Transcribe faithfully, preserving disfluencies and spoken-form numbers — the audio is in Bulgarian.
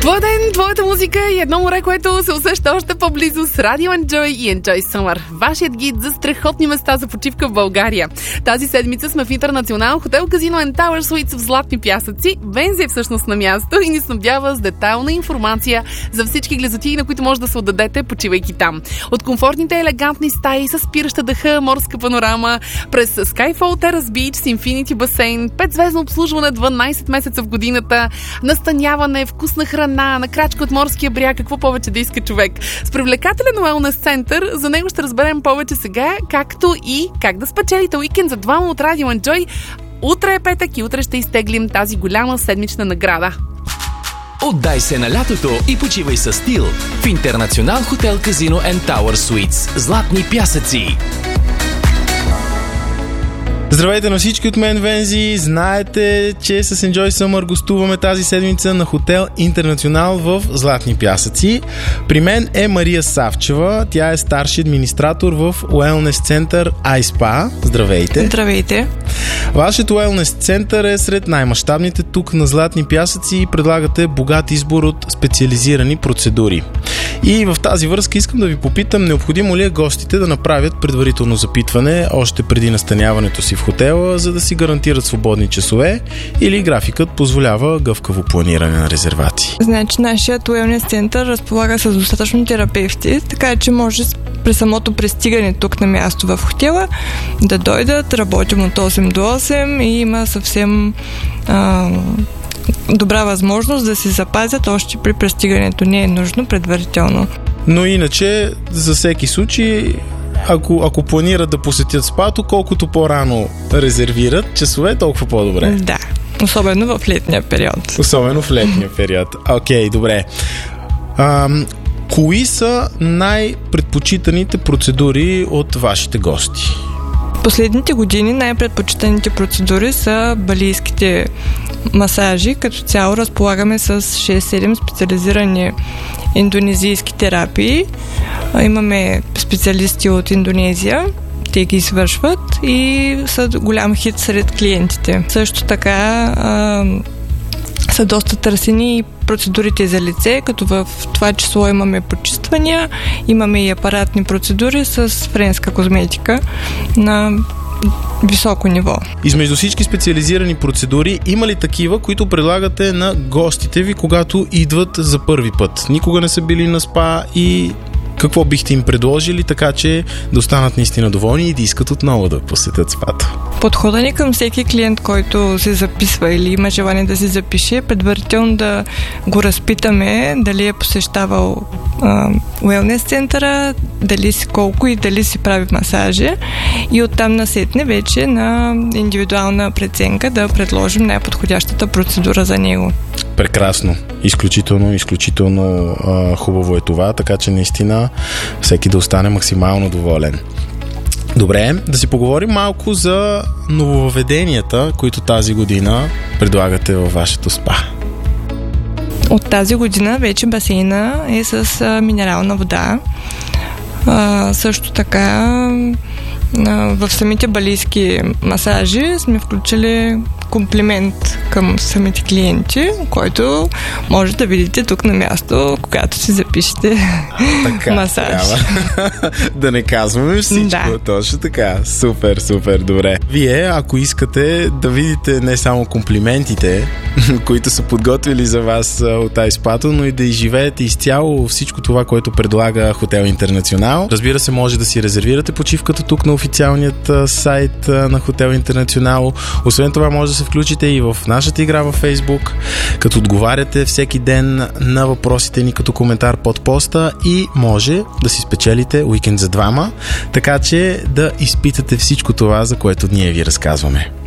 Твой ден, твоята музика и едно море, което се усеща още по-близо с Radio Enjoy и Enjoy Summer. Вашият гид за страхотни места за почивка в България. Тази седмица сме в Интернационал хотел Казино and Tower Suites в Златни пясъци. Вензи е всъщност на място и ни снабдява с детайлна информация за всички глезотии, на които може да се отдадете, почивайки там. От комфортните елегантни стаи с спираща дъха, морска панорама, през Skyfall Terrace Beach с Infinity басейн, петзвездно обслужване дванайсет месеца в годината, настаняване, вкусна храна, на крачка от морския бряг, какво повече да иска човек. С привлекателен уелнес център, за него ще разберем повече сега, както и как да спечелите уикенд за двама от Radio Enjoy. Утре е петък и утре ще изтеглим тази голяма седмична награда. Отдай се на лятото и почивай със стил в Интернационал хотел Казино and Tower Suites Златни пясъци. Здравейте на всички от мен, Вензи. Знаете, че с Enjoy Summer гостуваме тази седмица на хотел Интернационал в Златни пясъци. При мен е Мария Савчева. Тя е старши администратор в уелнес център iSpa. Здравейте. Здравейте. Вашето уелнес център е сред най-мащабните тук на Златни пясъци и предлагате богат избор от специализирани процедури. И в тази връзка искам да ви попитам, необходимо ли е гостите да направят предварително запитване още преди настаняването си в хотела, за да си гарантират свободни часове, или графикът позволява гъвкаво планиране на резервации? Значи, нашият уелнес център разполага с достатъчно терапевти, така че може при самото пристигане тук на място в хотела да дойдат, работим от осем до осем и има съвсем а, добра възможност да се запазят още при пристигането. Не е нужно предварително. Но иначе, за всеки случай, Ако, ако планират да посетят спато, колкото по-рано резервират часове, толкова по-добре. Да, особено в летния период. Особено в летния период. Окей, okay, добре. А, кои са най-предпочитаните процедури от вашите гости? Последните години най-предпочитаните процедури са балийските масажи. Като цяло разполагаме с шест-седем специализирани индонезийски терапии. Имаме специалисти от Индонезия. Те ги извършват и са голям хит сред клиентите. Също така а, са доста търсени и процедурите за лице, като в това число имаме почиствания, имаме и апаратни процедури с френска козметика на високо ниво. Измежду всички специализирани процедури, има ли такива, които предлагате на гостите ви, когато идват за първи път? Никога не са били на спа и какво бихте им предложили, така че да останат наистина доволни и да искат отново да посетят спато? Подходът ни към всеки клиент, който се записва или има желание да се запише, предварително да го разпитаме дали е посещавал уелнес центъра, дали си колко и дали си прави масажи, и оттам насетне вече на индивидуална преценка да предложим най-подходящата процедура за него. Прекрасно. Изключително, изключително а, хубаво е това, така че наистина всеки да остане максимално доволен. Добре, да си поговорим малко за нововъведенията, които тази година предлагате във вашето спа. От тази година вече басейна е с а, минерална вода. А, също така а, в самите балийски масажи сме включили комплимент към самите клиенти, който може да видите тук на място, когато си запишете така, масаж. Да не казваме всичко. Да. Точно така. Супер, супер, добре. Вие, ако искате да видите не само комплиментите, които са подготвили за вас от iSpa, но и да изживеете изцяло всичко това, което предлага хотел Интернационал, разбира се, може да си резервирате почивката тук на официалният сайт на хотел Интернационал. Освен това, може да се включите и в нашата игра във Facebook, като отговаряте всеки ден на въпросите ни като коментар под поста, и може да си спечелите уикенд за двама, така че да изпитате всичко това, за което ние ви разказваме.